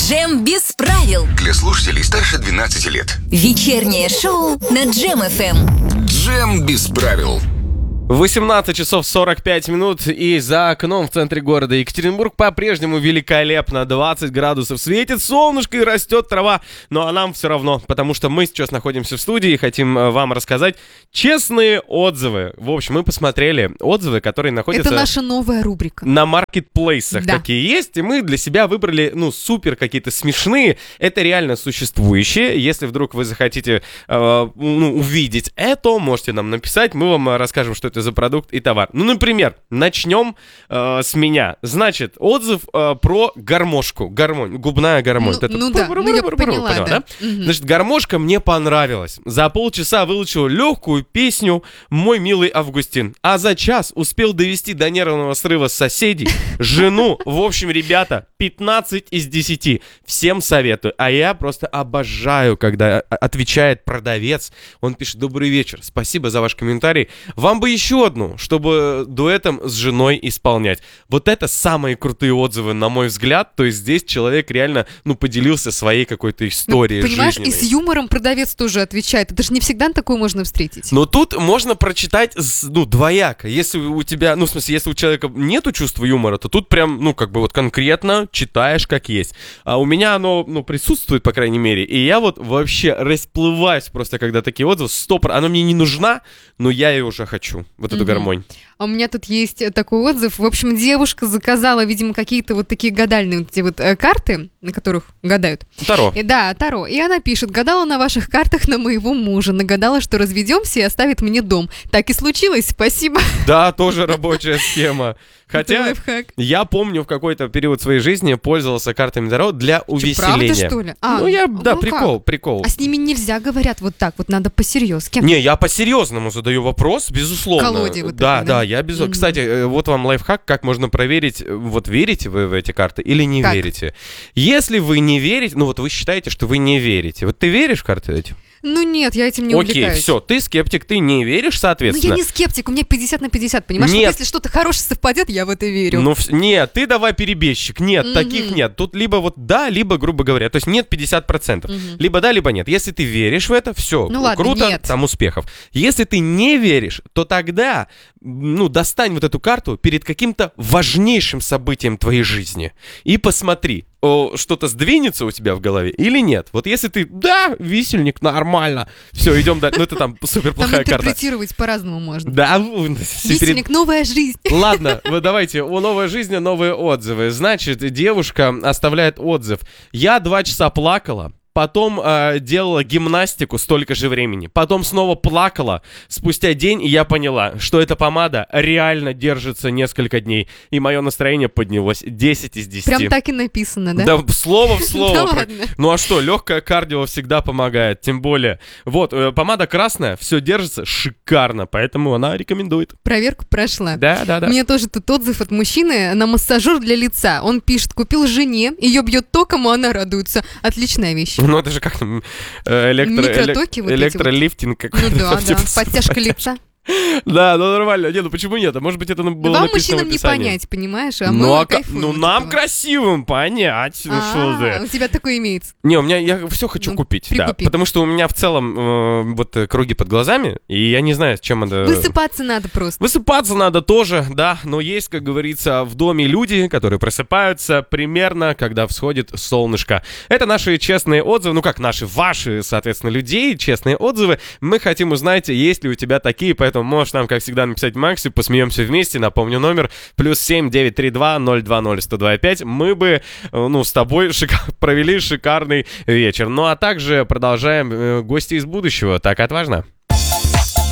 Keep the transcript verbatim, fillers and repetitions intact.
Джем без правил. Для слушателей старше двенадцати лет. Вечернее шоу на Джем эф эм. Джем без правил. восемнадцать часов сорок пять минут, и за окном в центре города Екатеринбург по-прежнему великолепно. двадцать градусов, светит солнышко и растет трава. Ну а нам все равно, потому что мы сейчас находимся в студии и хотим вам рассказать честные отзывы. В общем, мы посмотрели отзывы, которые находятся... Это наша новая рубрика. На маркетплейсах, да. Какие есть, и мы для себя выбрали, ну, супер какие-то смешные. Это реально существующие. Если вдруг вы захотите э, ну, увидеть это, можете нам написать, мы вам расскажем, что это за продукт и товар. Ну, например, начнем э, с меня. Значит, отзыв э, про гармошку. Гармонь, губная гармонь. Ну, это ну да, ну я поняла, поняла, да. да? Значит, гармошка мне понравилась. За полчаса выучил легкую песню «Мой милый Августин». А за час успел довести до нервного срыва соседей, жену. В общем, ребята, пятнадцать из десяти. Всем советую. А я просто обожаю, когда отвечает продавец. Он пишет: «Добрый вечер, спасибо за ваш комментарий. Вам бы еще одну, чтобы дуэтом с женой исполнять». Вот это самые крутые отзывы, на мой взгляд. То есть здесь человек реально, ну, поделился своей какой-то историей, ну, понимаешь, жизненной. и с юмором продавец тоже отвечает. Это же не всегда такое можно встретить. Но тут можно прочитать, ну, двояко. Если у тебя, ну, в смысле, если у человека нету чувства юмора, то тут прям, ну, как бы вот конкретно читаешь как есть. А у меня оно, ну, присутствует, по крайней мере. И я вот вообще расплываюсь просто, когда такие отзывы. Стоп, она мне не нужна, но я ее уже хочу. Вот эту mm-hmm. гармонь. А у меня тут есть такой отзыв. В общем, девушка заказала, видимо, какие-то вот такие гадальные вот эти вот э, карты, на которых гадают. Таро. И, да, Таро. И она пишет: гадала на ваших картах на моего мужа. Нагадала, что разведемся и оставит мне дом. Так и случилось, спасибо. Да, тоже рабочая схема. Хотя я помню, в какой-то период своей жизни пользовался картами Таро для увеселения. Правда, что ли? А, ну, я, да, ну прикол, как? прикол. А с ними нельзя, говорят, вот так, вот надо по-серьезки. Не, я по-серьезному задаю вопрос, безусловно. Колоде вот да, такой, да, да, я без... Mm-hmm. Кстати, вот вам лайфхак, как можно проверить, вот верите вы в эти карты или не как? верите. Если вы не верите, ну вот вы считаете, что вы не верите. Вот ты веришь в карты эти? Ну нет, я этим не Окей, увлекаюсь. Окей, все, ты скептик, ты не веришь, соответственно. Ну я не скептик, у меня пятьдесят на пятьдесят, понимаешь? Нет. Вот если что-то хорошее совпадет, я в это верю. Ну, нет, ты давай перебежчик. Нет, Mm-hmm. таких нет. Тут либо вот да, либо, грубо говоря, то есть нет пятьдесят процентов. Mm-hmm. Либо да, либо нет. Если ты веришь в это, все, ну, ладно, круто, нет. там успехов. Если ты не веришь, то тогда, ну, достань вот эту карту перед каким-то важнейшим событием твоей жизни и посмотри, о, что-то сдвинется у тебя в голове или нет. Вот если ты, да, висельник, нормально, все, идем дальше. Ну, это там супер плохая карта. Там интерпретировать по-разному можно. Да. Висельник, новая жизнь. Ладно, вы давайте, у новой жизни новые отзывы. Значит, девушка оставляет отзыв. Я два часа плакала. Потом э, делала гимнастику столько же времени. Потом снова плакала. Спустя день я поняла, что эта помада реально держится несколько дней. И мое настроение поднялось десять из десяти. Прям так и написано, да? Да, слово в слово. Да ладно. Ну а что, легкое кардио всегда помогает. Тем более. Вот, э, помада красная, все держится шикарно. Поэтому она рекомендует. Проверку прошла. Да, да, да. У меня тоже тут отзыв от мужчины на массажер для лица. Он пишет: купил жене, ее бьет током, а она радуется. Отличная вещь. Ну, это же как там электро... Микротоки вот электролифтинг вот. какой-то. Ну да, типа, да, подтяжка лица. Да, ну нормально. Не, ну почему нет? А может быть, это было Вам, написано в мужчинам, не описании. понять, понимаешь? А ну, мы а кайфуем ну от нам этого. красивым понять. Ну что А, ты. у тебя такое имеется. Не, у меня, я все хочу Ну, купить, да. прикупи. Потому что у меня в целом э, вот э, круги под глазами, и я не знаю, с чем это... Высыпаться надо просто. Высыпаться надо тоже, да, но есть, как говорится, в доме люди, которые просыпаются примерно, когда всходит солнышко. Это наши честные отзывы, ну как наши, ваши, соответственно, людей, честные отзывы. Мы хотим узнать, есть ли у тебя такие, поэтому можешь нам, как всегда, написать Макси, посмеемся вместе. Напомню, номер плюс семь девятьсот тридцать два ноль два ноль сто два пять. Мы бы, ну, с тобой шика- провели шикарный вечер. Ну, а также продолжаем э, гости из будущего. Так отважно.